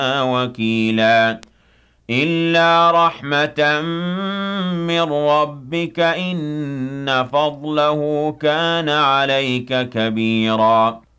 وكيلا إلا رحمة من ربك إن فضله كان عليك كبيرا